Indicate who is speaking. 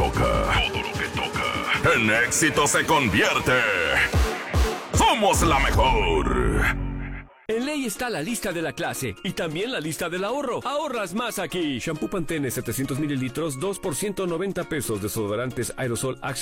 Speaker 1: en éxito se convierte. ¡Somos la mejor!
Speaker 2: En Ley está la lista de la clase y también la lista del ahorro. Ahorras más aquí. Shampoo Pantene 700 mililitros, 2 por 190 pesos. Desodorantes Aerosol Axe